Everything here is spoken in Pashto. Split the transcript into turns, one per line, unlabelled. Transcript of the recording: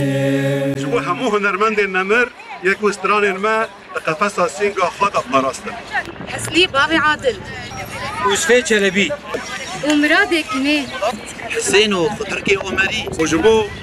جبو همو هنرمند نمر یک وستران ما قفص سینگا خود اپاراستن
حسنی باوی عادل
یوسف چلبی
ومراد کنه
حسین و خضرگی عمری
وجبو